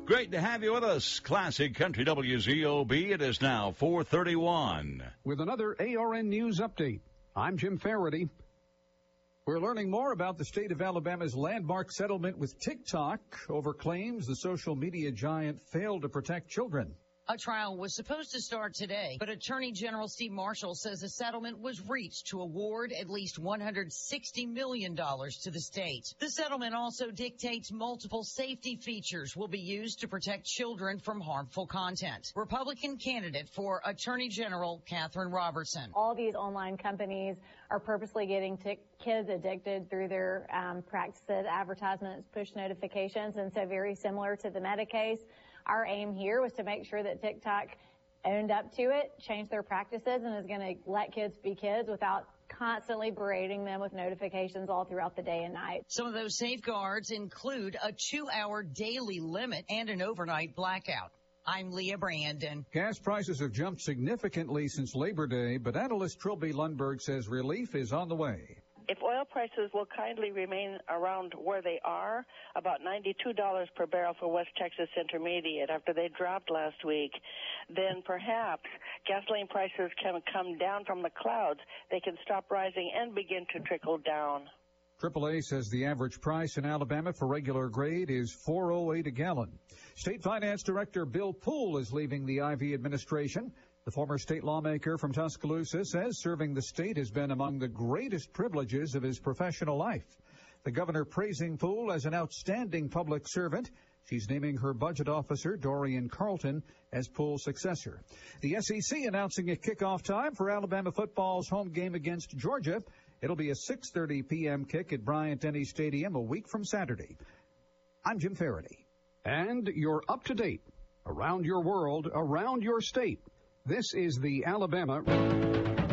Great to have you with us. Classic Country WZOB. It is now 4:31. With another ARN News update, I'm Jim Faraday. We're learning more about the state of Alabama's landmark settlement with TikTok over claims the social media giant failed to protect children. A trial was supposed to start today, but Attorney General Steve Marshall says a settlement was reached to award at least $160 million to the state. The settlement also dictates multiple safety features will be used to protect children from harmful content. Republican candidate for Attorney General Catherine Robertson. All these online companies are purposely getting kids addicted through their practices, advertisements, push notifications, and so very similar to the Meta case. Our aim here was to make sure that TikTok owned up to it, changed their practices, and is going to let kids be kids without constantly berating them with notifications all throughout the day and night. Some of those safeguards include a 2-hour daily limit and an overnight blackout. I'm Leah Brandon. Gas prices have jumped significantly since Labor Day, but analyst Trilby Lundberg says relief is on the way. If oil prices will kindly remain around where they are, about $92 per barrel for West Texas Intermediate after they dropped last week, then perhaps gasoline prices can come down from the clouds. They can stop rising and begin to trickle down. AAA says the average price in Alabama for regular grade is $4.08 a gallon. State Finance Director Bill Poole is leaving the Ivey administration. The former state lawmaker from Tuscaloosa says serving the state has been among the greatest privileges of his professional life. The governor praising Poole as an outstanding public servant. She's naming her budget officer, Dorian Carlton, as Poole's successor. The SEC announcing a kickoff time for Alabama football's home game against Georgia. It'll be a 6:30 p.m. kick at Bryant-Denny Stadium a week from Saturday. I'm Jim Faraday. And you're up to date. Around your world, around your state. This is the Alabama